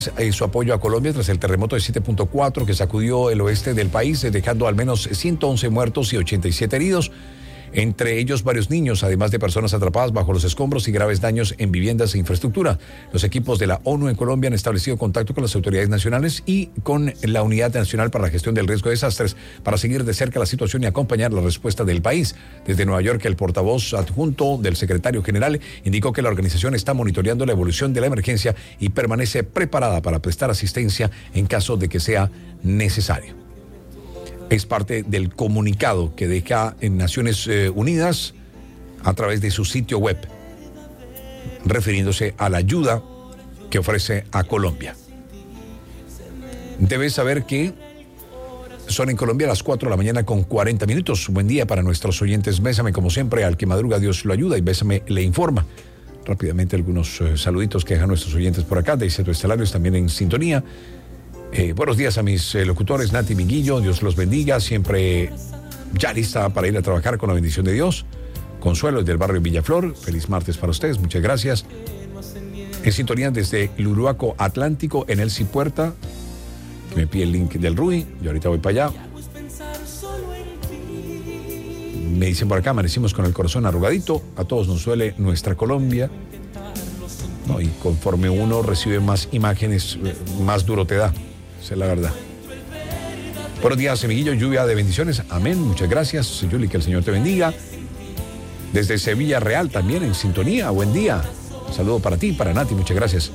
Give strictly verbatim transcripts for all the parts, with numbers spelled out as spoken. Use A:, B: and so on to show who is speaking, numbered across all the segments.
A: Eh, su apoyo a Colombia tras el terremoto de siete punto cuatro que sacudió el oeste del país, dejando al menos ciento once muertos y ochenta y siete heridos, entre ellos varios niños, además de personas atrapadas bajo los escombros y graves daños en viviendas e infraestructura. Los equipos de la ONU en Colombia han establecido contacto con las autoridades nacionales y con la Unidad Nacional para la Gestión del Riesgo de Desastres para seguir de cerca la situación y acompañar la respuesta del país. Desde Nueva York, el portavoz adjunto del secretario general indicó que la organización está monitoreando la evolución de la emergencia y permanece preparada para prestar asistencia en caso de que sea necesario. Es parte del comunicado que deja en Naciones Unidas a través de su sitio web, refiriéndose a la ayuda que ofrece a Colombia. Debes saber que son en Colombia las cuatro de la mañana con cuarenta minutos. Buen día para nuestros oyentes. Bésame, como siempre, al que madruga Dios lo ayuda, y Bésame le informa. Rápidamente algunos eh, saluditos que dejan nuestros oyentes por acá. Dice tu Estelarios también en sintonía. Eh, buenos días a mis eh, locutores, Nati y Miguillo, Dios los bendiga, siempre ya lista para ir a trabajar con la bendición de Dios. Consuelo desde el barrio Villaflor, feliz martes para ustedes, muchas gracias. En sintonía desde Luruaco Atlántico, en Elsie Puerta, que me pide el link del Rui, yo ahorita voy para allá. Me dicen por acá, amanecimos con el corazón arrugadito, a todos nos duele nuestra Colombia. No, y conforme uno recibe más imágenes, más duro te da. Esa es la verdad. Buenos días, amiguillo, lluvia de bendiciones. Amén, muchas gracias, Yuli, que el Señor te bendiga. Desde Sevilla Real también en sintonía, buen día. Un saludo para ti, para Nati, muchas gracias.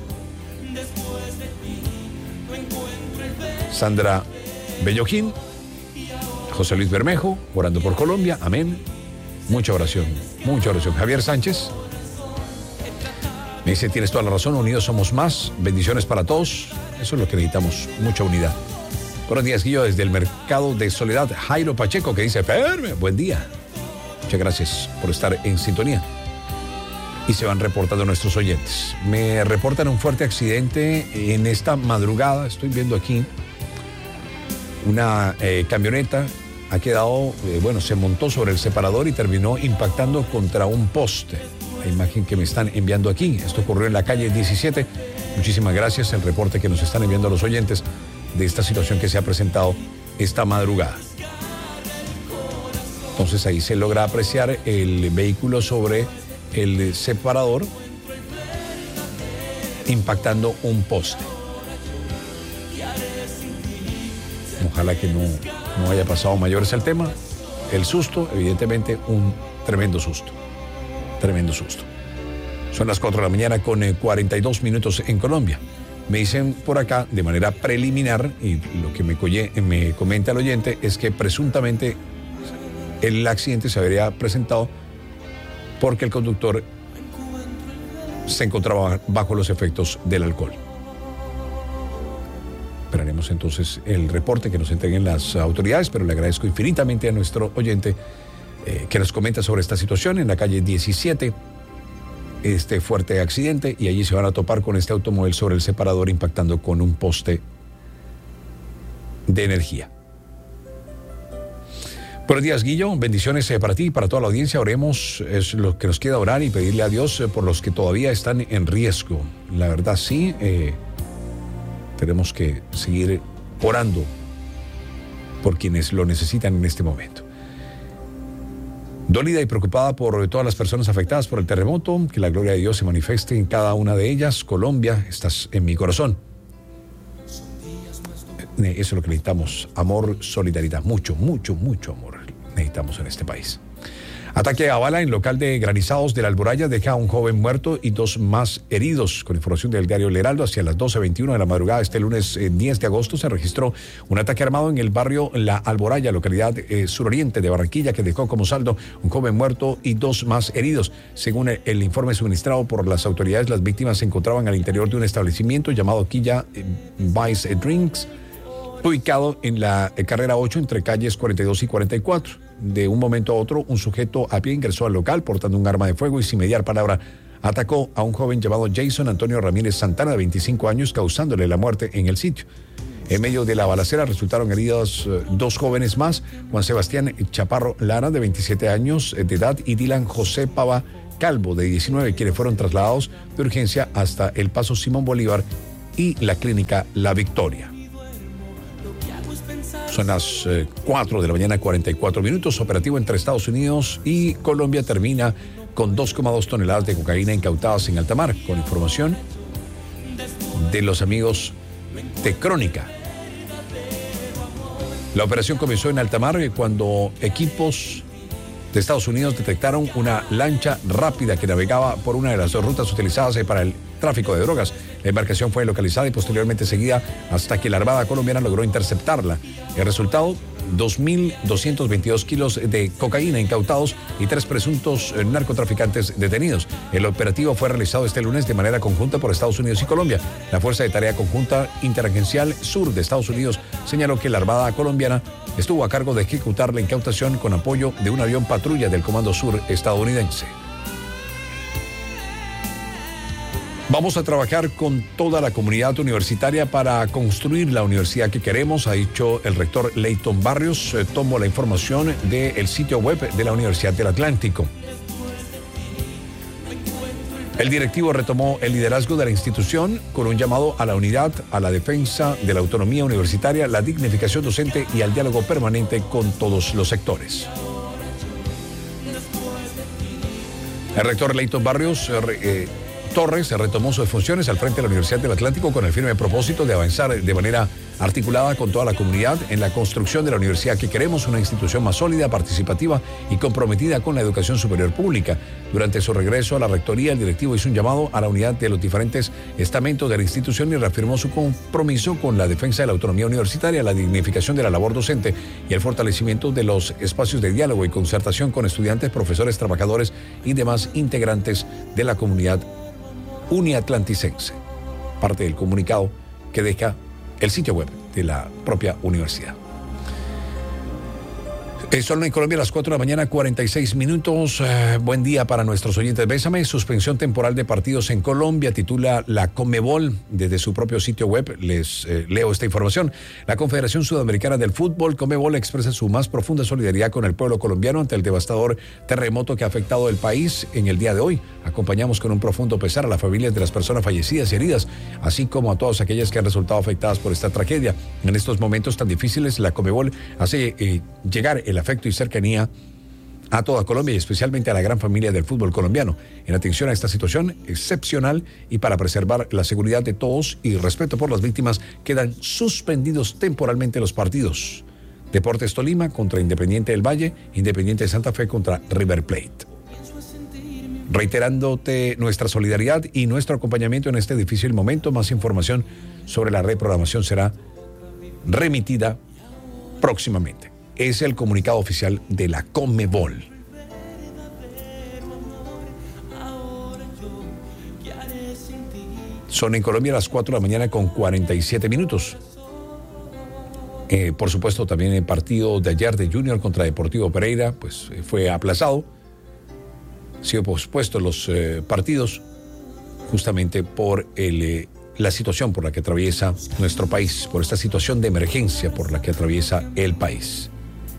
A: Sandra Bellojín, José Luis Bermejo, orando por Colombia, amén. Mucha oración, mucha oración. Javier Sánchez me dice, tienes toda la razón, unidos somos más, bendiciones para todos, eso es lo que necesitamos, mucha unidad. Buenos días, Guillo, desde el Mercado de Soledad, Jairo Pacheco, que dice, Ferme, buen día. Muchas gracias por estar en sintonía. Y se van reportando nuestros oyentes. Me reportan un fuerte accidente en esta madrugada, estoy viendo aquí, una eh, camioneta ha quedado, eh, bueno, se montó sobre el separador y terminó impactando contra un poste. La imagen que me están enviando aquí, esto ocurrió en la calle diecisiete. Muchísimas gracias, el reporte que nos están enviando los oyentes de esta situación que se ha presentado esta madrugada. Entonces ahí se logra apreciar el vehículo sobre el separador impactando un poste. Ojalá que no, no haya pasado mayores al tema. El susto, evidentemente, un tremendo susto. Tremendo susto. Son las cuatro de la mañana con eh, cuarenta y dos minutos en Colombia. Me dicen por acá, de manera preliminar, y lo que me, colle, me comenta el oyente, es que presuntamente el accidente se habría presentado porque el conductor se encontraba bajo los efectos del alcohol. Esperaremos entonces el reporte que nos entreguen las autoridades, pero le agradezco infinitamente a nuestro oyente eh, que nos comenta sobre esta situación en la calle diecisiete, este fuerte accidente, y allí se van a topar con este automóvil sobre el separador impactando con un poste de energía. Buenos días, Guillo, bendiciones eh, para ti y para toda la audiencia. Oremos, es lo que nos queda, orar y pedirle a Dios eh, por los que todavía están en riesgo. La verdad sí, eh, tenemos que seguir orando por quienes lo necesitan en este momento. Dólida y preocupada por todas las personas afectadas por el terremoto, que la gloria de Dios se manifieste en cada una de ellas. Colombia, estás en mi corazón. Eso es lo que necesitamos, amor, solidaridad, mucho, mucho, mucho amor necesitamos en este país. Ataque a bala en local de granizados de la Alboraya deja a un joven muerto y dos más heridos. Con información del diario El Heraldo, hacia las doce veintiuno de la madrugada este lunes eh, diez de agosto se registró un ataque armado en el barrio La Alboraya, localidad eh, suroriente de Barranquilla, que dejó como saldo un joven muerto y dos más heridos. Según el, el informe suministrado por las autoridades, las víctimas se encontraban al interior de un establecimiento llamado Quilla eh, Vice Drinks, ubicado en la carrera ocho entre calles cuarenta y dos y cuarenta y cuatro. De un momento a otro, un sujeto a pie ingresó al local portando un arma de fuego y sin mediar palabra atacó a un joven llamado Jason Antonio Ramírez Santana, de veinticinco años, causándole la muerte en el sitio. En medio de la balacera resultaron heridos eh, dos jóvenes más, Juan Sebastián Chaparro Lara, de veintisiete años de edad, y Dylan José Pava Calvo, de diecinueve, quienes fueron trasladados de urgencia hasta el Paso Simón Bolívar y la Clínica La Victoria. Son las eh, cuatro de la mañana, cuarenta y cuatro minutos. Operativo entre Estados Unidos y Colombia termina con dos coma dos toneladas de cocaína incautadas en alta mar, con información de los amigos de Crónica. La operación comenzó en alta mar cuando equipos de Estados Unidos detectaron una lancha rápida que navegaba por una de las dos rutas utilizadas para el tráfico de drogas. La embarcación fue localizada y posteriormente seguida hasta que la Armada colombiana logró interceptarla. El resultado, dos mil doscientos veintidós kilos de cocaína incautados y tres presuntos narcotraficantes detenidos. El operativo fue realizado este lunes de manera conjunta por Estados Unidos y Colombia. La Fuerza de Tarea Conjunta Interagencial Sur de Estados Unidos señaló que la Armada colombiana estuvo a cargo de ejecutar la incautación con apoyo de un avión patrulla del Comando Sur estadounidense. Vamos a trabajar con toda la comunidad universitaria para construir la universidad que queremos, ha dicho el rector Leighton Barrios. Eh, tomo la información del sitio web de la Universidad del Atlántico. El directivo retomó el liderazgo de la institución con un llamado a la unidad, a la defensa de la autonomía universitaria, la dignificación docente y al diálogo permanente con todos los sectores. El rector Leighton Barrios eh, Torres retomó sus funciones al frente de la Universidad del Atlántico con el firme propósito de avanzar de manera articulada con toda la comunidad en la construcción de la universidad que queremos, una institución más sólida, participativa y comprometida con la educación superior pública. Durante su regreso a la rectoría, el directivo hizo un llamado a la unidad de los diferentes estamentos de la institución y reafirmó su compromiso con la defensa de la autonomía universitaria, la dignificación de la labor docente y el fortalecimiento de los espacios de diálogo y concertación con estudiantes, profesores, trabajadores y demás integrantes de la comunidad uniatlanticense. Parte del comunicado que deja el sitio web de la propia universidad. Son en Colombia a las cuatro de la mañana, cuarenta y seis minutos. Eh, buen día para nuestros oyentes. Bésame, suspensión temporal de partidos en Colombia, titula la Conmebol desde su propio sitio web. Les eh, leo esta información. La Confederación Sudamericana del Fútbol, Conmebol, expresa su más profunda solidaridad con el pueblo colombiano ante el devastador terremoto que ha afectado el país en el día de hoy. Acompañamos con un profundo pesar a las familias de las personas fallecidas y heridas, así como a todas aquellas que han resultado afectadas por esta tragedia. En estos momentos tan difíciles, la Conmebol hace eh, llegar el afecto y cercanía a toda Colombia y especialmente a la gran familia del fútbol colombiano, en atención a esta situación excepcional y para preservar la seguridad de todos y respeto por las víctimas, quedan suspendidos temporalmente los partidos. Deportes Tolima contra Independiente del Valle, Independiente de Santa Fe contra River Plate. Reiterándote nuestra solidaridad y nuestro acompañamiento en este difícil momento, más información sobre la reprogramación será remitida próximamente. Es el comunicado oficial de la Conmebol. Son en Colombia las cuatro de la mañana con cuarenta y siete minutos. Eh, por supuesto, también el partido de ayer de Junior contra Deportivo Pereira pues, eh, fue aplazado. Han sido pospuestos los eh, partidos justamente por el... Eh, la situación por la que atraviesa nuestro país, por esta situación de emergencia por la que atraviesa el país.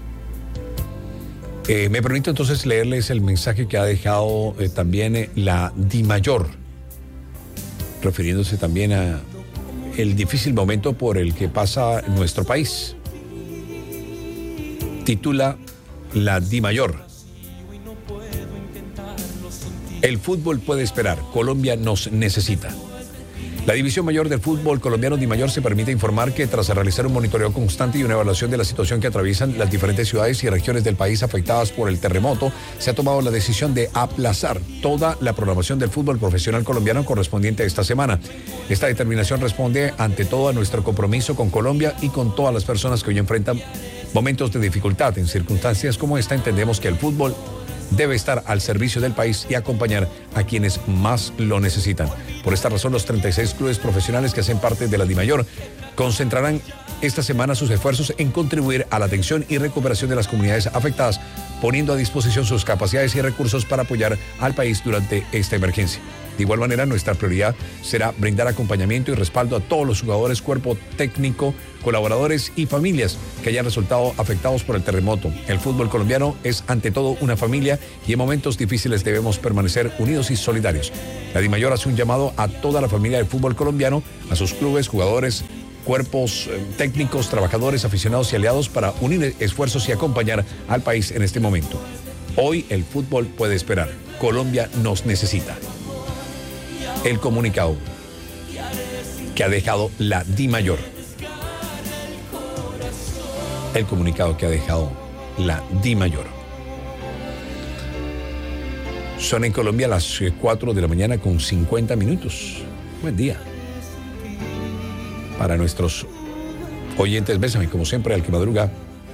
A: Eh, me permito entonces leerles el mensaje que ha dejado eh, también eh, la DIMAYOR, refiriéndose también a el difícil momento por el que pasa nuestro país. Titula la DIMAYOR: el fútbol puede esperar, Colombia nos necesita. La División Mayor del Fútbol Colombiano DIMAYOR se permite informar que tras realizar un monitoreo constante y una evaluación de la situación que atraviesan las diferentes ciudades y regiones del país afectadas por el terremoto, se ha tomado la decisión de aplazar toda la programación del fútbol profesional colombiano correspondiente a esta semana. Esta determinación responde ante todo a nuestro compromiso con Colombia y con todas las personas que hoy enfrentan momentos de dificultad. En circunstancias como esta entendemos que el fútbol debe estar al servicio del país y acompañar a quienes más lo necesitan. Por esta razón, los treinta y seis clubes profesionales que hacen parte de la DIMAYOR concentrarán esta semana sus esfuerzos en contribuir a la atención y recuperación de las comunidades afectadas poniendo a disposición sus capacidades y recursos para apoyar al país durante esta emergencia. De igual manera, nuestra prioridad será brindar acompañamiento y respaldo a todos los jugadores, cuerpo técnico, colaboradores y familias que hayan resultado afectados por el terremoto. El fútbol colombiano es ante todo una familia y en momentos difíciles debemos permanecer unidos y solidarios. La DIMAYOR hace un llamado a toda la familia del fútbol colombiano, a sus clubes, jugadores, cuerpos eh, técnicos, trabajadores, aficionados y aliados para unir esfuerzos y acompañar al país en este momento. Hoy el fútbol puede esperar. Colombia nos necesita. El comunicado que ha dejado la DIMAYOR. El comunicado que ha dejado la DIMAYOR. Son en Colombia las cuatro de la mañana con cincuenta minutos. Buen día. Para nuestros oyentes, Bésame, como siempre, al que madruga,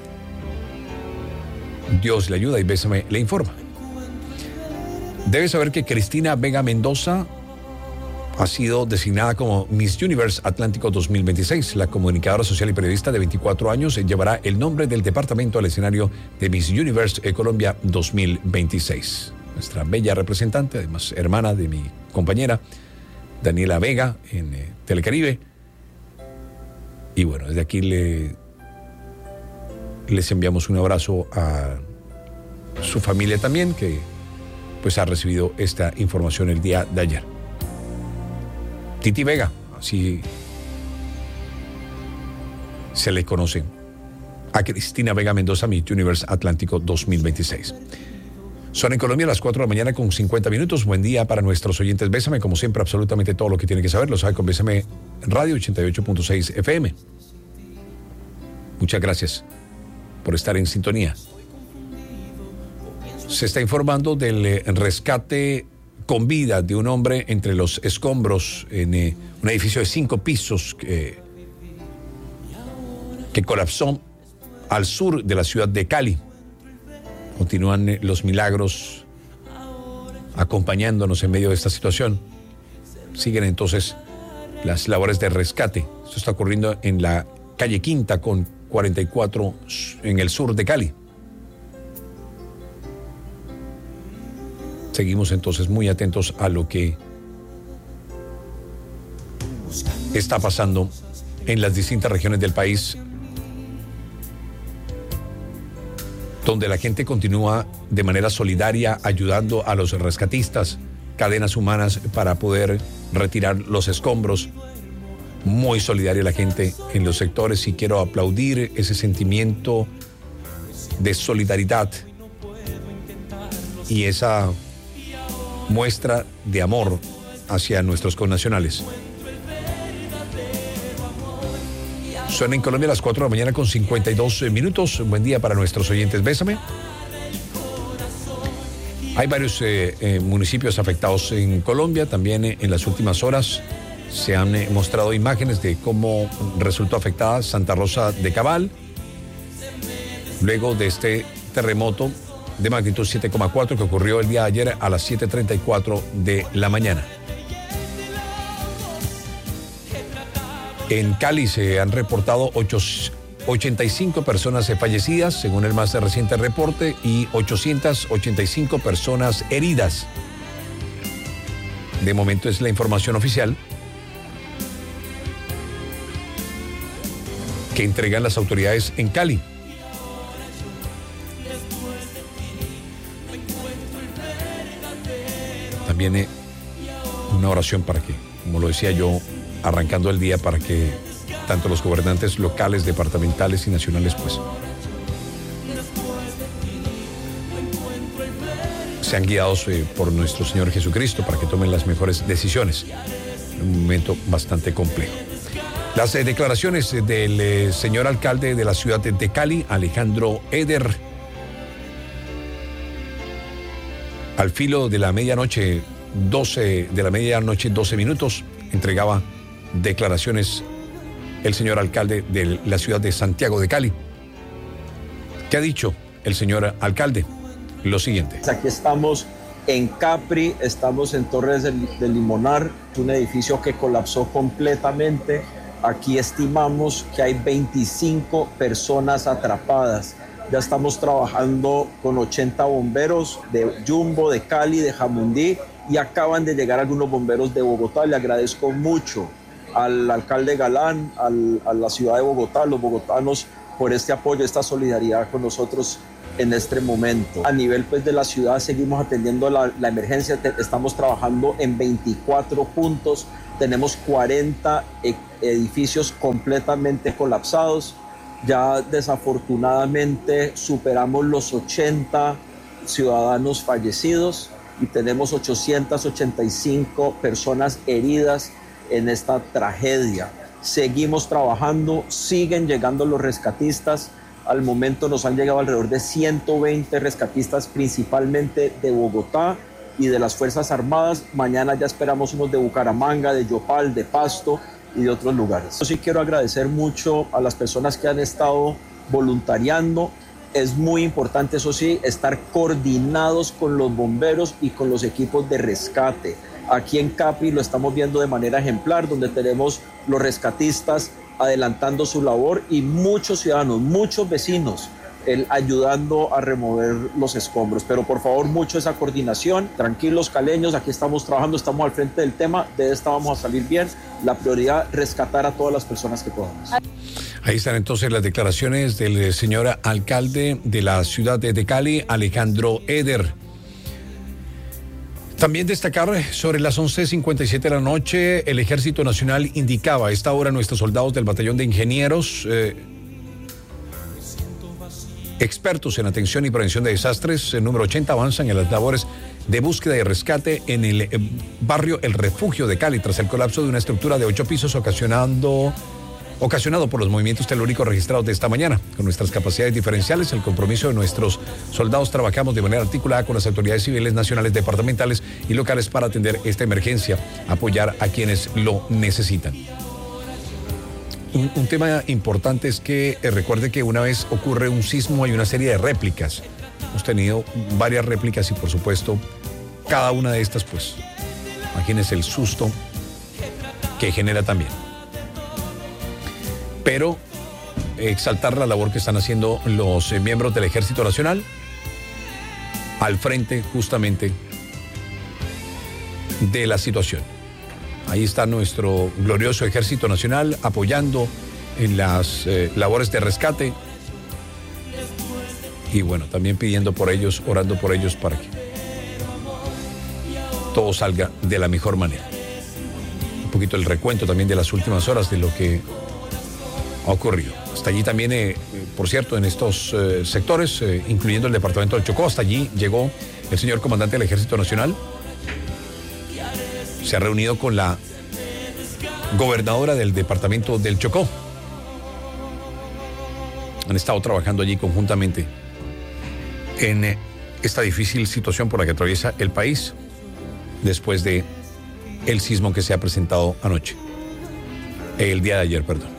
A: Dios le ayuda y Bésame le informa. Debe saber que Cristina Vega Mendoza ha sido designada como Miss Universe Atlántico dos mil veintiséis. La comunicadora social y periodista de veinticuatro años llevará el nombre del departamento al escenario de Miss Universe Colombia dos mil veintiséis. Nuestra bella representante, además hermana de mi compañera Daniela Vega en eh, Telecaribe. Y bueno, desde aquí le, les enviamos un abrazo a su familia también, que pues ha recibido esta información el día de ayer. Titi Vega, así se le conoce a Cristina Vega Mendoza, Miss Universe Atlántico dos mil veintiséis. Son en Colombia las cuatro de la mañana con cincuenta minutos. Buen día para nuestros oyentes. Bésame, como siempre, absolutamente todo lo que tiene que saber. Lo sabe con Bésame Radio ochenta y ocho punto seis F M. Muchas gracias por estar en sintonía. Se está informando del rescate con vida de un hombre entre los escombros en eh, un edificio de cinco pisos que, que colapsó al sur de la ciudad de Cali. Continúan eh, los milagros acompañándonos en medio de esta situación. Siguen entonces las labores de rescate. Esto está ocurriendo en la calle Quinta con cuarenta y cuatro en el sur de Cali. Seguimos entonces muy atentos a lo que está pasando en las distintas regiones del país, donde la gente continúa de manera solidaria ayudando a los rescatistas, cadenas humanas para poder retirar los escombros. Muy solidaria la gente en los sectores y quiero aplaudir ese sentimiento de solidaridad y esa muestra de amor hacia nuestros connacionales. Son en Colombia las cuatro de la mañana con cincuenta y dos minutos. Buen día para nuestros oyentes. Bésame. Hay varios eh, eh, municipios afectados en Colombia. También eh, en las últimas horas se han eh, mostrado imágenes de cómo resultó afectada Santa Rosa de Cabal luego de este terremoto de magnitud siete coma cuatro que ocurrió el día de ayer a las siete treinta y cuatro de la mañana. En Cali se han reportado ochenta y cinco personas fallecidas, según el más reciente reporte, y ochocientas ochenta y cinco personas heridas. De momento es la información oficial que entregan las autoridades en Cali. También eh, una oración para que, como lo decía yo, arrancando el día, para que tanto los gobernantes locales, departamentales y nacionales, pues, sean guiados eh, por nuestro Señor Jesucristo para que tomen las mejores decisiones en un momento bastante complejo. Las eh, declaraciones eh, del eh, señor alcalde de la ciudad de, de Cali, Alejandro Eder, al filo de la medianoche, doce de la medianoche, doce minutos, entregaba declaraciones el señor alcalde de la ciudad de Santiago de Cali. ¿Qué ha dicho el señor alcalde? Lo siguiente.
B: Aquí estamos en Capri, estamos en Torres del, del Limonar, un edificio que colapsó completamente. Aquí estimamos que hay veinticinco personas atrapadas. Ya estamos trabajando con ochenta bomberos de Yumbo, de Cali, de Jamundí, y acaban de llegar algunos bomberos de Bogotá. Le agradezco mucho al alcalde Galán, al, a la ciudad de Bogotá, a los bogotanos, por este apoyo, esta solidaridad con nosotros en este momento. A nivel pues, de la ciudad seguimos atendiendo la, la emergencia, Te, estamos trabajando en veinticuatro puntos, tenemos cuarenta e- edificios completamente colapsados, ya desafortunadamente superamos los ochenta ciudadanos fallecidos y tenemos ochocientas ochenta y cinco personas heridas en esta tragedia. Seguimos trabajando, siguen llegando los rescatistas. Al momento nos han llegado alrededor de ciento veinte rescatistas, principalmente de Bogotá y de las Fuerzas Armadas. Mañana ya esperamos unos de Bucaramanga, de Yopal, de Pasto y de otros lugares. Yo sí quiero agradecer mucho a las personas que han estado voluntariando. Es muy importante, eso sí, estar coordinados con los bomberos y con los equipos de rescate. Aquí en Capri lo estamos viendo de manera ejemplar, donde tenemos los rescatistas adelantando su labor y muchos ciudadanos, muchos vecinos el, ayudando a remover los escombros. Pero por favor, mucho esa coordinación. Tranquilos, caleños, aquí estamos trabajando, estamos al frente del tema, de esta vamos a salir bien. La prioridad, rescatar a todas las personas que podamos.
A: Ahí están entonces las declaraciones del señor alcalde de la ciudad de Cali, Alejandro Eder. También destacar sobre las once cincuenta y siete de la noche, el Ejército Nacional indicaba a esta hora nuestros soldados del Batallón de Ingenieros, eh, expertos en atención y prevención de desastres, el número ochenta, avanzan en las labores de búsqueda y rescate en el eh, barrio El Refugio de Cali, tras el colapso de una estructura de ocho pisos ocasionando... ocasionado por los movimientos telúricos registrados de esta mañana. Con nuestras capacidades diferenciales, el compromiso de nuestros soldados, trabajamos de manera articulada con las autoridades civiles, nacionales, departamentales y locales para atender esta emergencia, apoyar a quienes lo necesitan. Un, un tema importante es que eh, recuerde que una vez ocurre un sismo hay una serie de réplicas. Hemos tenido varias réplicas y por supuesto cada una de estas, pues, imagínense el susto que genera también. Pero exaltar la labor que están haciendo los eh, miembros del Ejército Nacional al frente justamente de la situación. Ahí está nuestro glorioso Ejército Nacional apoyando en las eh, labores de rescate y bueno, también pidiendo por ellos, orando por ellos para que todo salga de la mejor manera. Un poquito el recuento también de las últimas horas de lo que ha ocurrido. Hasta allí también, eh, por cierto, en estos eh, sectores, eh, incluyendo el departamento del Chocó, hasta allí llegó el señor comandante del Ejército Nacional. Se ha reunido con la gobernadora del departamento del Chocó. Han estado trabajando allí conjuntamente en eh, esta difícil situación por la que atraviesa el país después de el sismo que se ha presentado anoche. El día de ayer, perdón.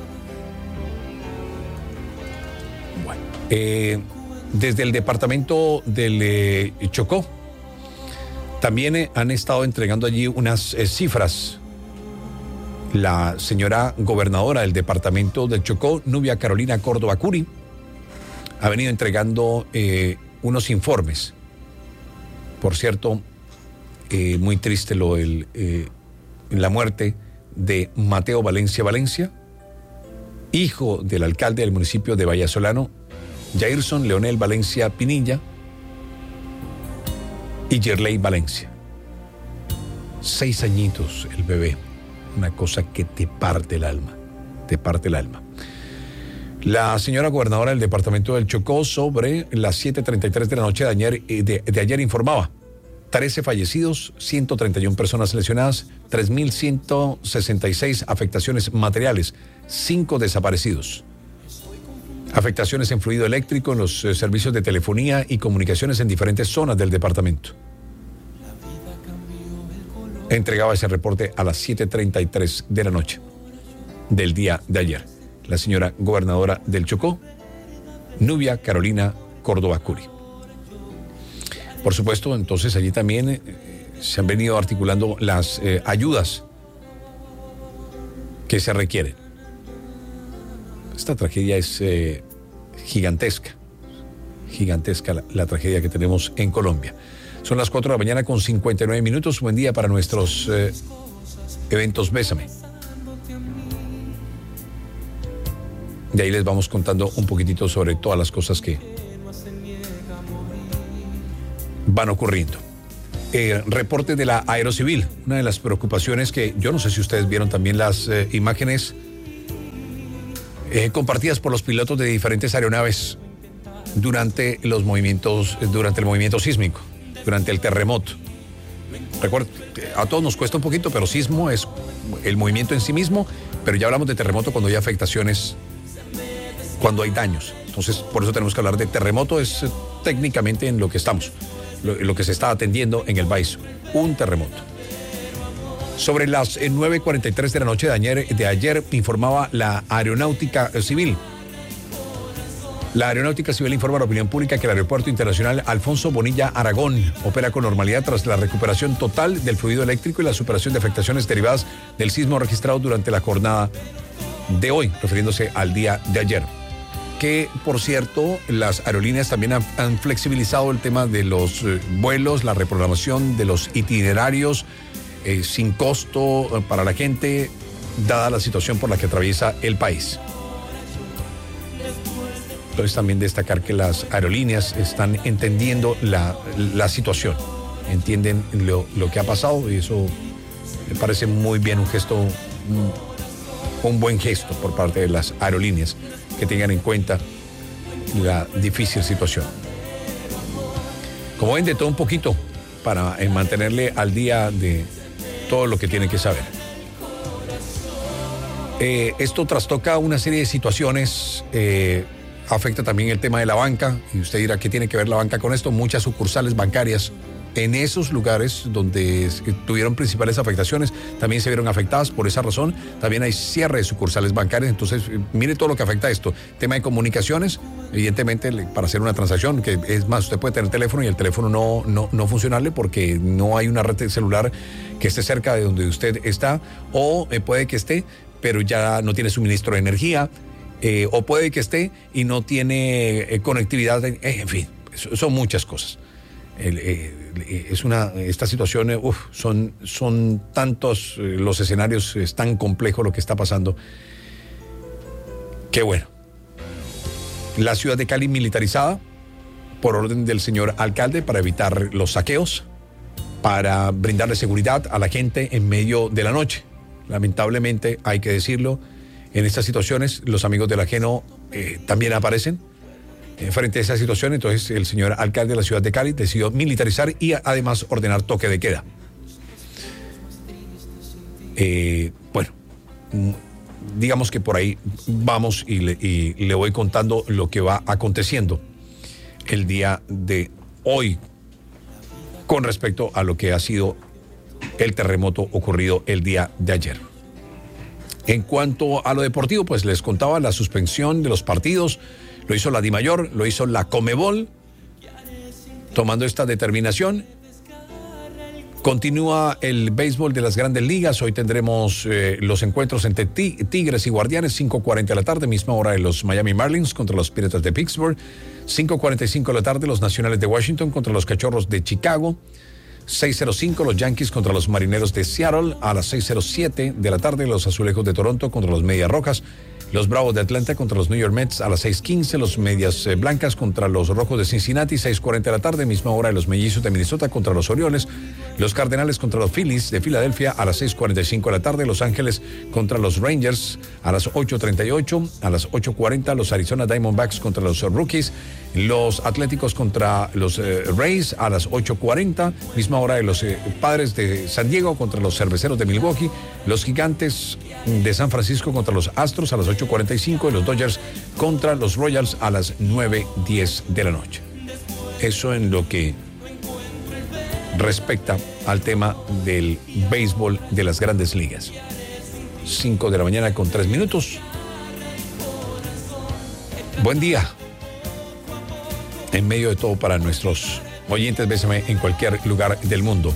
A: Eh, desde el departamento del eh, Chocó también eh, han estado entregando allí unas eh, cifras. La señora gobernadora del departamento del Chocó, Nubia Carolina Córdoba Curi, ha venido entregando eh, unos informes. Por cierto, eh, muy triste lo el, eh, la muerte de Mateo Valencia Valencia, hijo del alcalde del municipio de Vallasolano, Jairson Leonel Valencia Pinilla y Yerley Valencia. Seis añitos el bebé, una cosa que te parte el alma, te parte el alma. La señora gobernadora del departamento del Chocó sobre las siete treinta y tres de la noche de ayer, de, de ayer informaba trece fallecidos, ciento treinta y una personas lesionadas, tres mil ciento sesenta y seis afectaciones materiales, cinco desaparecidos. Afectaciones en fluido eléctrico en los eh, servicios de telefonía y comunicaciones en diferentes zonas del departamento. Entregaba ese reporte a las siete treinta y tres de la noche del día de ayer. La señora gobernadora del Chocó, Nubia Carolina Córdoba Curi. Por supuesto, entonces allí también eh, se han venido articulando las eh, ayudas que se requieren. Esta tragedia es eh, gigantesca, gigantesca la, la tragedia que tenemos en Colombia. Son las cuatro de la mañana con cincuenta y nueve minutos. Buen día para nuestros eh, eventos Bésame. De ahí les vamos contando un poquitito sobre todas las cosas que van ocurriendo. Eh, reporte de la Aerocivil. Una de las preocupaciones que yo no sé si ustedes vieron también las eh, imágenes eh, compartidas por los pilotos de diferentes aeronaves durante los movimientos, durante el movimiento sísmico, durante el terremoto. Recuerda, a todos nos cuesta un poquito, pero sismo es el movimiento en sí mismo, pero ya hablamos de terremoto cuando hay afectaciones, cuando hay daños. Entonces, por eso tenemos que hablar de terremoto, es eh, técnicamente en lo que estamos. Lo, lo que se está atendiendo en el país, un terremoto. Sobre las nueve cuarenta y tres de la noche de ayer, de ayer informaba la Aeronáutica Civil. La Aeronáutica Civil informa a la opinión pública que el Aeropuerto Internacional Alfonso Bonilla Aragón opera con normalidad tras la recuperación total del fluido eléctrico y la superación de afectaciones derivadas del sismo registrado durante la jornada de hoy, refiriéndose al día de ayer. Que, por cierto, las aerolíneas también han, han flexibilizado el tema de los eh, vuelos, la reprogramación de los itinerarios eh, sin costo eh, para la gente, dada la situación por la que atraviesa el país. Entonces, también destacar que las aerolíneas están entendiendo la, la situación, entienden lo, lo que ha pasado, y eso me parece muy bien, un gesto, un, un buen gesto por parte de las aerolíneas, que tengan en cuenta la difícil situación. Como ven, de todo un poquito para eh, mantenerle al día de todo lo que tiene que saber. Eh, esto trastoca una serie de situaciones, eh, afecta también el tema de la banca, y usted dirá, ¿qué tiene que ver la banca con esto? Muchas sucursales bancarias en esos lugares donde tuvieron principales afectaciones también se vieron afectadas. Por esa razón también hay cierre de sucursales bancarias. Entonces, mire todo lo que afecta a esto. Tema de comunicaciones, evidentemente, para hacer una transacción, que es más, usted puede tener teléfono y el teléfono no, no, no funcionarle porque no hay una red celular que esté cerca de donde usted está, o eh, puede que esté, pero ya no tiene suministro de energía, eh, o puede que esté y no tiene eh, conectividad, eh, en fin, son muchas cosas. El, eh, es una esta situación, eh, uf, son, son tantos eh, los escenarios, es tan complejo lo que está pasando. Qué bueno. La ciudad de Cali militarizada por orden del señor alcalde para evitar los saqueos, para brindarle seguridad a la gente en medio de la noche. Lamentablemente, hay que decirlo, en estas situaciones los amigos del ajeno eh, también aparecen. Frente a esa situación, entonces el señor alcalde de la ciudad de Cali decidió militarizar y además ordenar toque de queda. Eh, bueno, digamos que por ahí vamos y le, y le voy contando lo que va aconteciendo el día de hoy con respecto a lo que ha sido el terremoto ocurrido el día de ayer. En cuanto a lo deportivo, pues les contaba la suspensión de los partidos. Lo hizo la DIMAYOR, lo hizo la Conmebol, tomando esta determinación. Continúa el béisbol de las Grandes Ligas. Hoy tendremos eh, los encuentros entre Tigres y Guardianes, cinco cuarenta de la tarde, misma hora de los Miami Marlins contra los Piratas de Pittsburgh. cinco cuarenta y cinco de la tarde, los Nacionales de Washington contra los Cachorros de Chicago. seis cero cinco, los Yankees contra los Marineros de Seattle. A las seis cero siete de la tarde, los Azulejos de Toronto contra los Medias Rojas. Los Bravos de Atlanta contra los New York Mets a las seis quince, los Medias Blancas contra los Rojos de Cincinnati, seis cuarenta de la tarde, misma hora de los Mellizos de Minnesota contra los Orioles, los Cardenales contra los Phillies de Filadelfia a las seis cuarenta y cinco de la tarde, Los Ángeles contra los Rangers a las ocho treinta y ocho, a las ocho cuarenta los Arizona Diamondbacks contra los Rockies, los Atléticos contra los eh, Rays a las ocho cuarenta, misma hora de los eh, Padres de San Diego contra los Cerveceros de Milwaukee, los Gigantes de San Francisco contra los Astros a las ocho cuarenta y cinco y los Dodgers contra los Royals a las nueve diez de la noche. Eso en lo que respecta al tema del béisbol de las Grandes Ligas. cinco de la mañana con tres minutos. Buen día. En medio de todo para nuestros oyentes, bésame en cualquier lugar del mundo.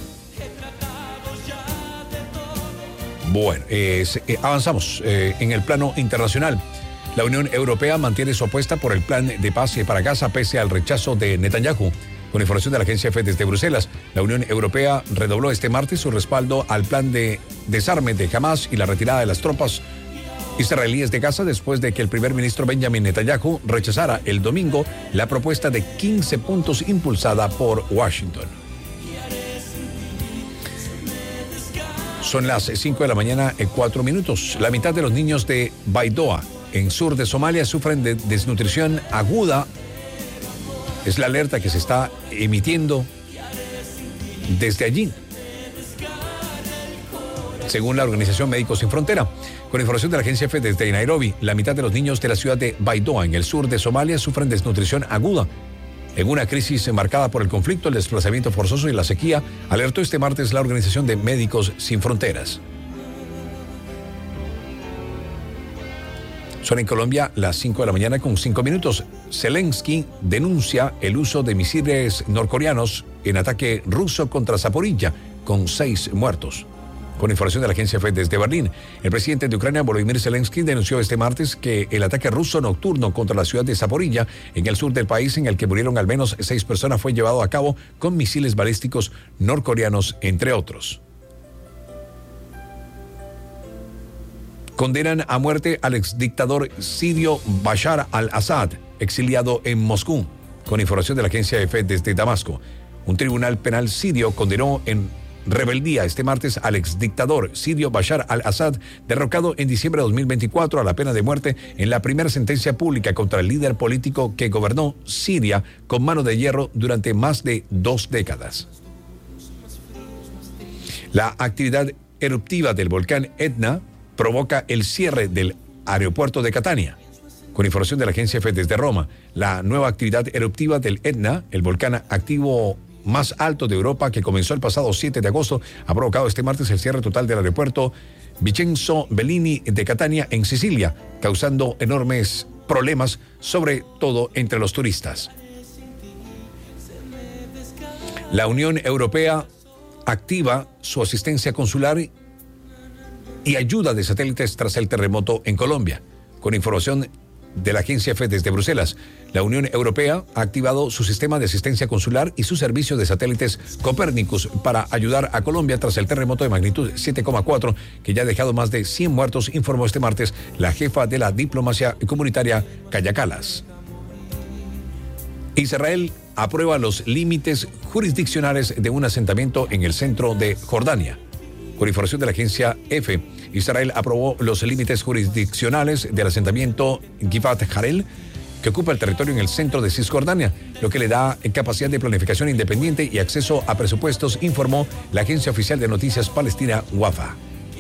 A: Bueno, eh, eh, avanzamos eh, en el plano internacional. La Unión Europea mantiene su apuesta por el plan de paz para Gaza pese al rechazo de Netanyahu. Con información de la agencia F desde Bruselas, la Unión Europea redobló este martes su respaldo al plan de desarme de Hamas y la retirada de las tropas israelíes de Gaza después de que el primer ministro Benjamin Netanyahu rechazara el domingo la propuesta de quince puntos impulsada por Washington. Son las cinco de la mañana y cuatro minutos. La mitad de los niños de Baidoa, en sur de Somalia, sufren de desnutrición aguda. Es la alerta que se está emitiendo desde allí, según la organización Médicos Sin Frontera. Con información de la agencia F desde Nairobi, la mitad de los niños de la ciudad de Baidoa, en el sur de Somalia, sufren desnutrición aguda. En una crisis marcada por el conflicto, el desplazamiento forzoso y la sequía, alertó este martes la organización de Médicos Sin Fronteras. Son en Colombia las cinco de la mañana con cinco minutos. Zelensky denuncia el uso de misiles norcoreanos en ataque ruso contra Zaporilla, con seis muertos. Con información de la agencia F desde Berlín, el presidente de Ucrania, Volodymyr Zelensky, denunció este martes que el ataque ruso nocturno contra la ciudad de Zaporilla, en el sur del país, en el que murieron al menos seis personas, fue llevado a cabo con misiles balísticos norcoreanos, entre otros. Condenan a muerte al exdictador sirio Bashar al-Assad, exiliado en Moscú. Con información de la agencia F desde Damasco, un tribunal penal sirio condenó en rebeldía este martes al exdictador sirio Bashar al-Assad, derrocado en diciembre de dos mil veinticuatro a la pena de muerte en la primera sentencia pública contra el líder político que gobernó Siria con mano de hierro durante más de dos décadas. La actividad eruptiva del volcán Etna provoca el cierre del aeropuerto de Catania. Con información de la agencia F desde Roma, la nueva actividad eruptiva del Etna, el volcán activo más alto de Europa, que comenzó el pasado siete de agosto, ha provocado este martes el cierre total del aeropuerto Vincenzo Bellini de Catania, en Sicilia, causando enormes problemas, sobre todo entre los turistas. La Unión Europea activa su asistencia consular y ayuda de satélites tras el terremoto en Colombia. Con información de la agencia F desde Bruselas, la Unión Europea ha activado su sistema de asistencia consular y su servicio de satélites Copernicus para ayudar a Colombia tras el terremoto de magnitud siete coma cuatro que ya ha dejado más de cien muertos, informó este martes la jefa de la diplomacia comunitaria, Kaja Kallas. Israel aprueba los límites jurisdiccionales de un asentamiento en el centro de Jordania. Con información de la agencia F, Israel aprobó los límites jurisdiccionales del asentamiento Givat Harel, que ocupa el territorio en el centro de Cisjordania, lo que le da capacidad de planificación independiente y acceso a presupuestos, informó la agencia oficial de noticias palestina Wafa.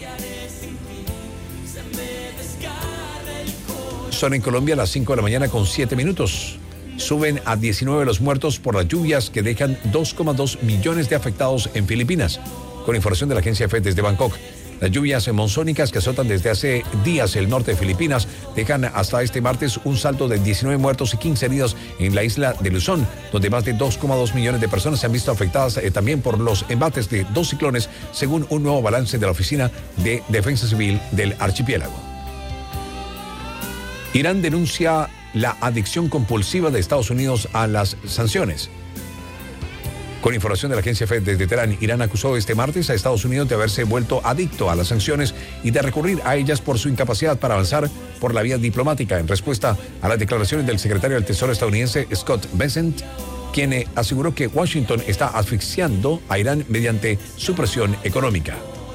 A: Son en Colombia las cinco de la mañana con siete minutos. Suben a diecinueve los muertos por las lluvias que dejan dos coma dos millones de afectados en Filipinas. Con información de la agencia F desde Bangkok, las lluvias monzónicas que azotan desde hace días el norte de Filipinas dejan hasta este martes un saldo de diecinueve muertos y quince heridos en la isla de Luzón, donde más de dos coma dos millones de personas se han visto afectadas eh, también por los embates de dos ciclones, según un nuevo balance de la Oficina de Defensa Civil del archipiélago. Irán denuncia la adicción compulsiva de Estados Unidos a las sanciones. Con información de la agencia F desde Teherán, Irán acusó este martes a Estados Unidos de haberse vuelto adicto a las sanciones y de recurrir a ellas por su incapacidad para avanzar por la vía diplomática, en respuesta a las declaraciones del secretario del Tesoro estadounidense Scott Bessent, quien aseguró que Washington está asfixiando a Irán mediante su presión económica.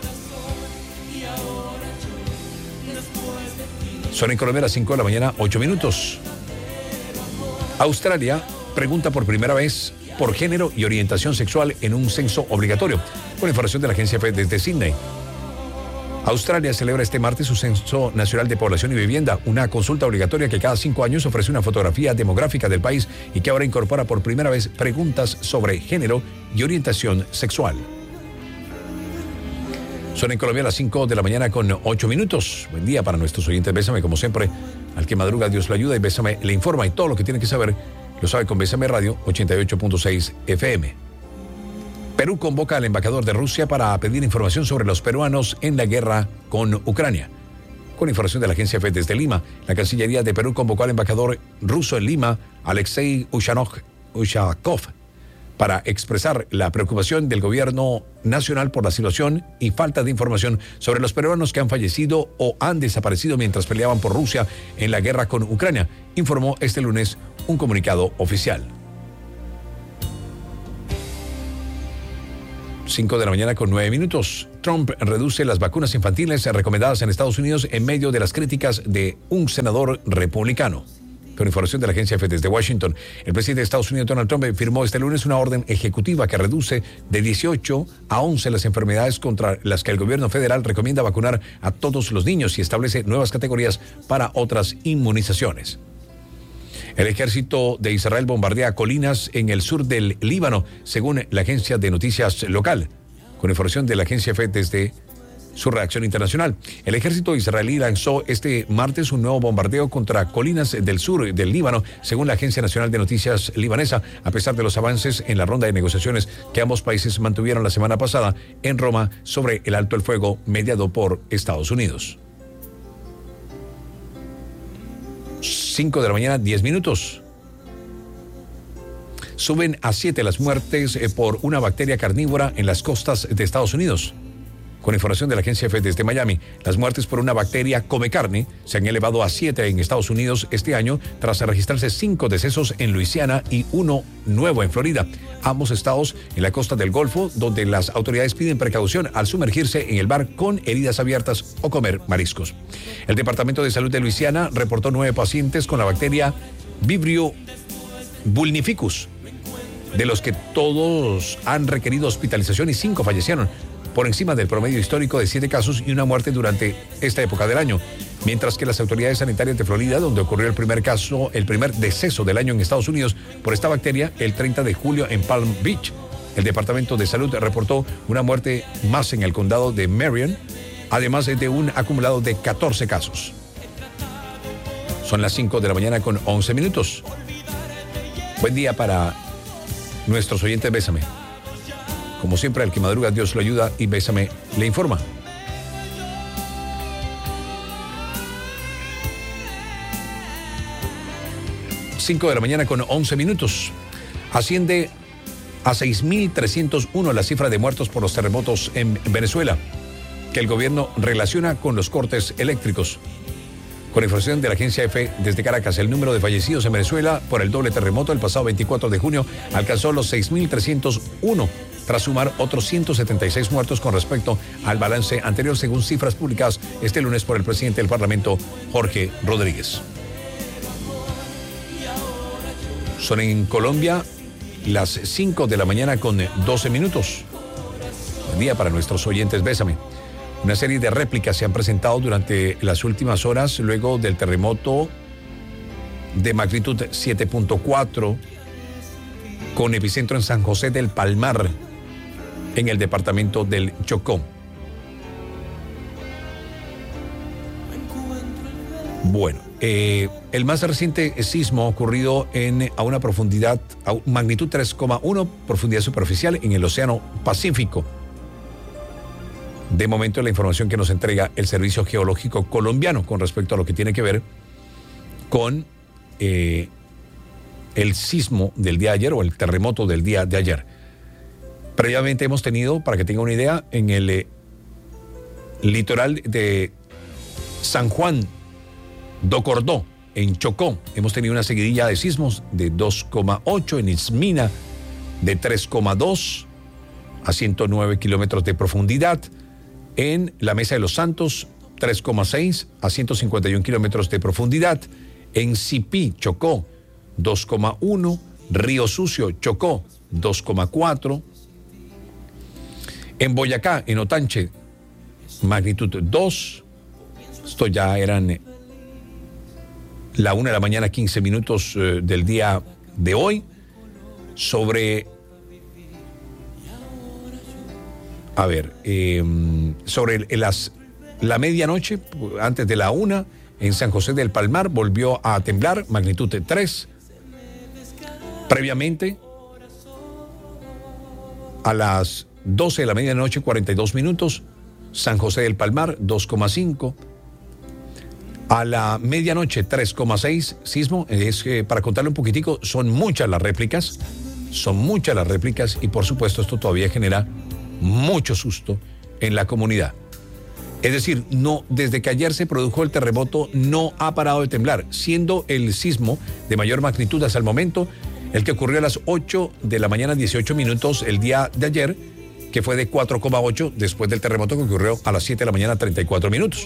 A: Son en Colombia las cinco de la mañana, ocho minutos. Australia pregunta por primera vez por género y orientación sexual en un censo obligatorio. Con información de la agencia F desde Sydney. Australia celebra este martes su Censo Nacional de Población y Vivienda, una consulta obligatoria que cada cinco años ofrece una fotografía demográfica del país y que ahora incorpora por primera vez preguntas sobre género y orientación sexual. Son en Colombia las cinco de la mañana con ocho minutos. Buen día para nuestros oyentes. Bésame, como siempre, al que madruga Dios lo ayuda, y Bésame le informa, y todo lo que tiene que saber lo sabe con Bésame Radio ochenta y ocho punto seis F M. Perú convoca al embajador de Rusia para pedir información sobre los peruanos en la guerra con Ucrania. Con información de la agencia F desde Lima, la Cancillería de Perú convocó al embajador ruso en Lima, Alexei Ushakov, para expresar la preocupación del gobierno nacional por la situación y falta de información sobre los peruanos que han fallecido o han desaparecido mientras peleaban por Rusia en la guerra con Ucrania, informó este lunes un comunicado oficial. cinco de la mañana con nueve minutos. Trump reduce las vacunas infantiles recomendadas en Estados Unidos en medio de las críticas de un senador republicano. Con información de la agencia F desde Washington, el presidente de Estados Unidos, Donald Trump, firmó este lunes una orden ejecutiva que reduce de dieciocho a once las enfermedades contra las que el gobierno federal recomienda vacunar a todos los niños y establece nuevas categorías para otras inmunizaciones. El ejército de Israel bombardea colinas en el sur del Líbano, según la agencia de noticias local. Con información de la agencia F desde su reacción internacional, el ejército israelí lanzó este martes un nuevo bombardeo contra colinas del sur del Líbano, según la Agencia Nacional de Noticias libanesa, a pesar de los avances en la ronda de negociaciones que ambos países mantuvieron la semana pasada en Roma sobre el alto el fuego mediado por Estados Unidos. cinco de la mañana, diez minutos. Suben a siete las muertes por una bacteria carnívora en las costas de Estados Unidos. Con información de la agencia F desde Miami, las muertes por una bacteria come carne se han elevado a siete en Estados Unidos este año, tras registrarse cinco decesos en Luisiana y uno nuevo en Florida, ambos estados en la costa del Golfo, donde las autoridades piden precaución al sumergirse en el mar con heridas abiertas o comer mariscos. El Departamento de Salud de Luisiana reportó nueve pacientes con la bacteria Vibrio vulnificus, de los que todos han requerido hospitalización y cinco fallecieron, por encima del promedio histórico de siete casos y una muerte durante esta época del año, mientras que las autoridades sanitarias de Florida, donde ocurrió el primer caso, el primer deceso del año en Estados Unidos por esta bacteria, el treinta de julio en Palm Beach. El Departamento de Salud reportó una muerte más en el condado de Marion, además de un acumulado de catorce casos. Son las cinco de la mañana con once minutos. Buen día para nuestros oyentes. Bésame. Como siempre, al que madruga, Dios lo ayuda y Bésame le informa. cinco de la mañana con once minutos. Asciende a seis mil trescientos uno la cifra de muertos por los terremotos en Venezuela, que el gobierno relaciona con los cortes eléctricos. Con información de la agencia F desde Caracas, el número de fallecidos en Venezuela por el doble terremoto el pasado veinticuatro de junio alcanzó los seis mil trescientos uno, tras sumar otros ciento setenta y seis muertos con respecto al balance anterior, según cifras publicadas este lunes por el presidente del Parlamento, Jorge Rodríguez. Son en Colombia las cinco de la mañana con doce minutos. Buen día para nuestros oyentes. Bésame. Una serie de réplicas se han presentado durante las últimas horas luego del terremoto de magnitud siete punto cuatro con epicentro en San José del Palmar, en el departamento del Chocó. Bueno, eh, el más reciente sismo ocurrido en, a una profundidad, a magnitud tres coma uno, profundidad superficial en el Océano Pacífico. De momento, la información que nos entrega el Servicio Geológico Colombiano con respecto a lo que tiene que ver con eh, el sismo del día de ayer o el terremoto del día de ayer. Previamente hemos tenido, para que tenga una idea, en el eh, litoral de San Juan do Cordó, en Chocó, hemos tenido una seguidilla de sismos de dos coma ocho, en Ismina de tres coma dos a ciento nueve kilómetros de profundidad, en la Mesa de los Santos tres coma seis a ciento cincuenta y uno kilómetros de profundidad, en Sipí, Chocó dos coma uno, Río Sucio, Chocó dos coma cuatro, en Boyacá, en Otanche, magnitud dos. Esto ya eran la una de la mañana, quince minutos eh, del día de hoy. Sobre, a ver, eh, sobre las, la medianoche, antes de la una, en San José del Palmar volvió a temblar, magnitud de tres. Previamente, a las doce de la medianoche, cuarenta y dos minutos, San José del Palmar, dos coma cinco. A la medianoche, tres coma seis sismo. Es, eh, para contarle un poquitico, son muchas las réplicas, son muchas las réplicas y por supuesto esto todavía genera mucho susto en la comunidad. Es decir, no, desde que ayer se produjo el terremoto no ha parado de temblar, siendo el sismo de mayor magnitud hasta el momento el que ocurrió a las ocho de la mañana, dieciocho minutos el día de ayer, que fue de cuatro coma ocho después del terremoto que ocurrió a las siete de la mañana, treinta y cuatro minutos.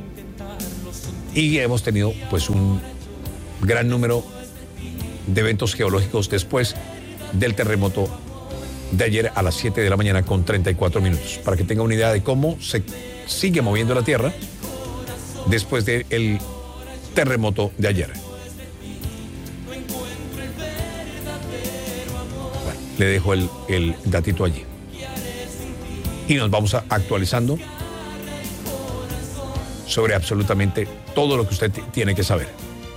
A: Y hemos tenido pues un gran número de eventos geológicos después del terremoto de ayer a las siete de la mañana con treinta y cuatro minutos, para que tenga una idea de cómo se sigue moviendo la Tierra después del terremoto de ayer. Bueno, le dejo el, el datito allí. Y nos vamos a actualizando sobre absolutamente todo lo que usted tiene que saber.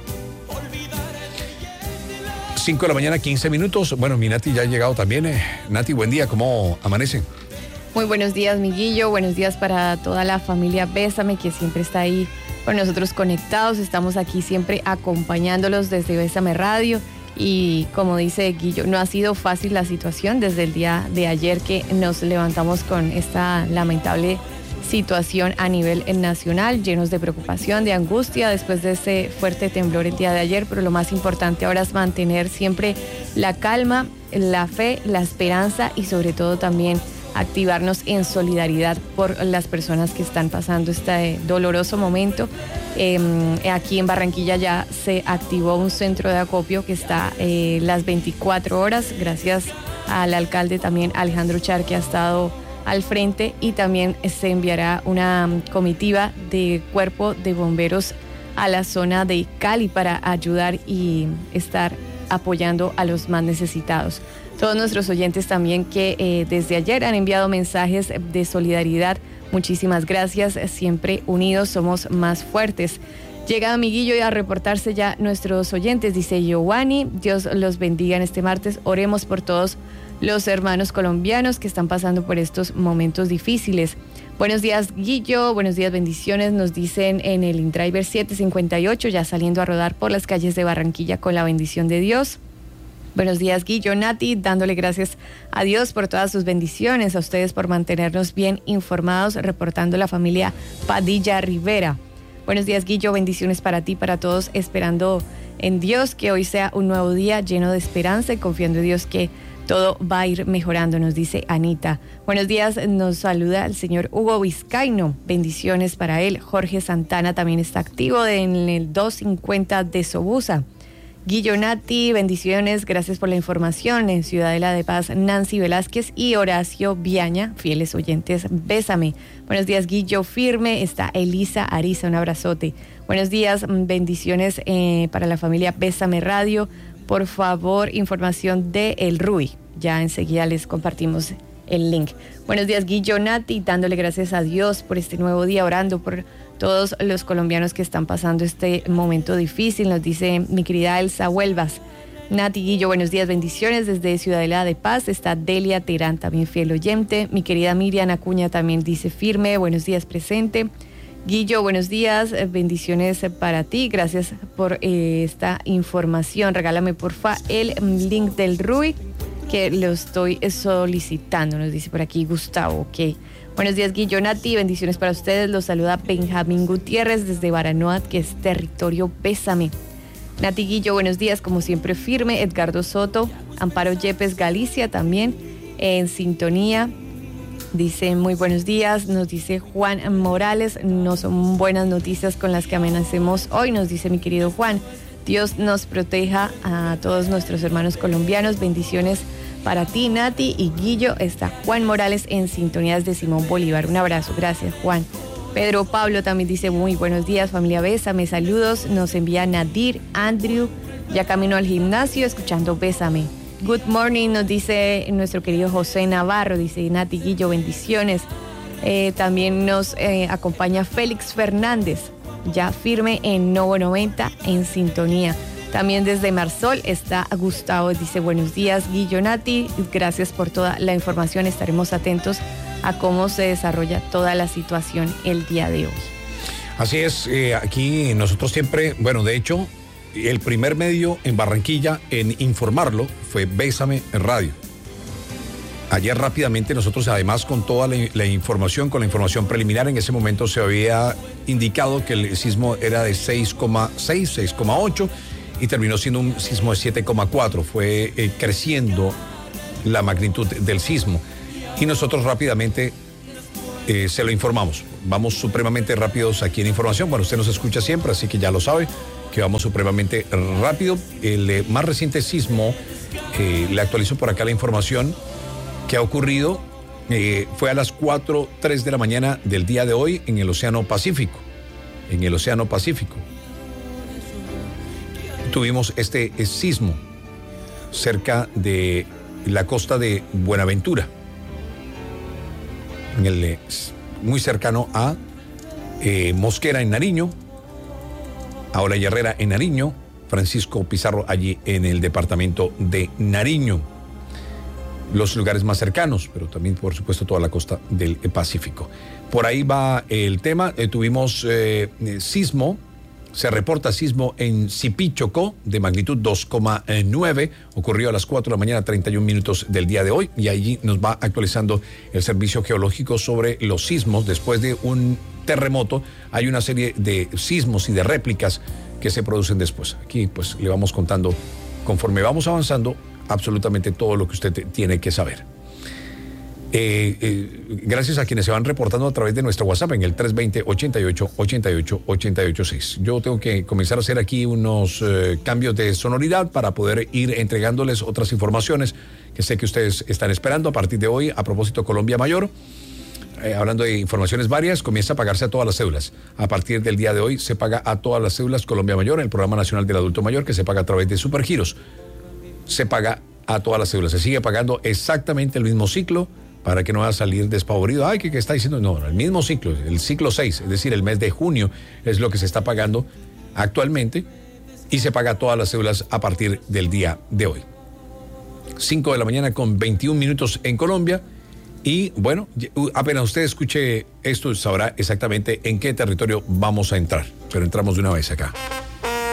A: cinco de la mañana, quince minutos. Bueno, mi Nati ya ha llegado también. Eh, Nati, buen día, ¿cómo amanece?
C: Muy buenos días, Miguillo. Buenos días para toda la familia Bésame, que siempre está ahí con nosotros conectados. Estamos aquí siempre acompañándolos desde Bésame Radio. Y como dice Guillo, no ha sido fácil la situación desde el día de ayer que nos levantamos con esta lamentable situación a nivel nacional, llenos de preocupación, de angustia después de ese fuerte temblor el día de ayer, pero lo más importante ahora es mantener siempre la calma, la fe, la esperanza y sobre todo también activarnos en solidaridad por las personas que están pasando este doloroso momento. Eh, aquí en Barranquilla ya se activó un centro de acopio que está eh, las veinticuatro horas, gracias al alcalde también Alejandro Char, que ha estado al frente, y también se enviará una comitiva de cuerpo de bomberos a la zona de Cali para ayudar y estar apoyando a los más necesitados. Todos nuestros oyentes también que eh, desde ayer han enviado mensajes de solidaridad, muchísimas gracias, siempre unidos somos más fuertes. Llega Amiguillo a reportarse ya nuestros oyentes, dice Giovanni, Dios los bendiga en este martes, oremos por todos los hermanos colombianos que están pasando por estos momentos difíciles. Buenos días, Guillo, buenos días, bendiciones, nos dicen en el InDriver siete cincuenta y ocho, ya saliendo a rodar por las calles de Barranquilla con la bendición de Dios. Buenos días, Guillo, Nati, dándole gracias a Dios por todas sus bendiciones, a ustedes por mantenernos bien informados, reportando la familia Padilla Rivera. Buenos días, Guillo, bendiciones para ti, para todos, esperando en Dios que hoy sea un nuevo día lleno de esperanza y confiando en Dios que todo va a ir mejorando, nos dice Anita. Buenos días, nos saluda el señor Hugo Vizcaino, bendiciones para él. Jorge Santana también está activo en el doscientos cincuenta de Sobusa. Guillo, Nati, bendiciones, gracias por la información. En Ciudadela de Paz, Nancy Velázquez y Horacio Viaña, fieles oyentes, bésame. Buenos días, Guillo, firme, está Elisa Ariza, un abrazote. Buenos días, bendiciones eh, para la familia Bésame Radio. Por favor, información de El Rui. Ya enseguida les compartimos el link. Buenos días, Guillo, Nati, dándole gracias a Dios por este nuevo día, orando por todos los colombianos que están pasando este momento difícil, nos dice mi querida Elsa Huelvas. Nati, Guillo, buenos días, bendiciones desde Ciudadela de Paz, está Delia Terán, también fiel oyente. Mi querida Miriam Acuña también dice firme, buenos días, presente. Guillo, buenos días, bendiciones para ti, gracias por eh, esta información. Regálame porfa el link del R U I que lo estoy solicitando, nos dice por aquí Gustavo, ok. Buenos días, Guillo, Nati, bendiciones para ustedes, los saluda Benjamín Gutiérrez desde Baranoat, que es territorio Bésame. Nati, Guillo, buenos días, como siempre firme. Edgardo Soto, Amparo Yepes, Galicia también en sintonía. Dice muy buenos días, nos dice Juan Morales, no son buenas noticias con las que amenacemos hoy, nos dice mi querido Juan. Dios nos proteja a todos nuestros hermanos colombianos, bendiciones para ti, Nati y Guillo. Está Juan Morales en sintonías de Simón Bolívar, un abrazo, gracias Juan. Pedro Pablo también dice muy buenos días, familia Bésame, saludos, nos envía Nadir, Andrew, ya camino al gimnasio escuchando Bésame. Good morning, nos dice nuestro querido José Navarro, dice Nati, Guillo, bendiciones. Eh, también nos eh, acompaña Félix Fernández, ya firme en Novo noventa, en sintonía. También desde Marsol está Gustavo, dice buenos días, Guillo, Nati, gracias por toda la información, estaremos atentos a cómo se desarrolla toda la situación el día de hoy.
A: Así es, eh, aquí nosotros siempre, bueno, de hecho, el primer medio en Barranquilla en informarlo fue Bésame Radio. Ayer rápidamente nosotros, además, con toda la, la información, con la información preliminar, en ese momento se había indicado que el sismo era de seis coma seis, seis coma ocho y terminó siendo un sismo de siete coma cuatro. Fue eh, creciendo la magnitud del sismo y nosotros rápidamente eh, se lo informamos. Vamos supremamente rápidos aquí en información. Bueno, usted nos escucha siempre, así que ya lo sabe, que vamos supremamente rápido. El eh, más reciente sismo, eh, le actualizo por acá la información que ha ocurrido, eh, fue a las cuatro tres de la mañana del día de hoy en el Océano Pacífico. En el Océano Pacífico. Tuvimos este eh, sismo cerca de la costa de Buenaventura, en el, eh, muy cercano a eh, Mosquera en Nariño, a Olaya Herrera en Nariño, Francisco Pizarro allí en el departamento de Nariño. Los lugares más cercanos, pero también, por supuesto, toda la costa del Pacífico. Por ahí va el tema. Eh, tuvimos eh, sismo, se reporta sismo en Sipí, Chocó, de magnitud dos coma nueve. Ocurrió a las cuatro de la mañana, treinta y un minutos del día de hoy. Y allí nos va actualizando el Servicio Geológico sobre los sismos. Después de un terremoto, hay una serie de sismos y de réplicas que se producen después. Aquí, pues, le vamos contando conforme vamos avanzando absolutamente todo lo que usted tiene que saber. Eh, eh, gracias a quienes se van reportando a través de nuestro WhatsApp en el tres dos cero, ochenta y ocho, ochenta y ocho, ochenta y ocho seis. Yo tengo que comenzar a hacer aquí unos eh, cambios de sonoridad para poder ir entregándoles otras informaciones que sé que ustedes están esperando a partir de hoy. A propósito, Colombia Mayor, eh, hablando de informaciones varias, comienza a pagarse a todas las cédulas. A partir del día de hoy se paga a todas las cédulas Colombia Mayor, el Programa Nacional del Adulto Mayor, que se paga a través de Supergiros. Se paga a todas las cédulas. Se sigue pagando exactamente el mismo ciclo para que no vaya a salir despavorido. Ay, ¿qué, qué está diciendo? No, el mismo ciclo, el ciclo seis, es decir, el mes de junio es lo que se está pagando actualmente y se paga a todas las cédulas a partir del día de hoy. cinco de la mañana con veintiún minutos en Colombia y bueno, apenas usted escuche esto sabrá exactamente en qué territorio vamos a entrar, pero entramos de una vez acá.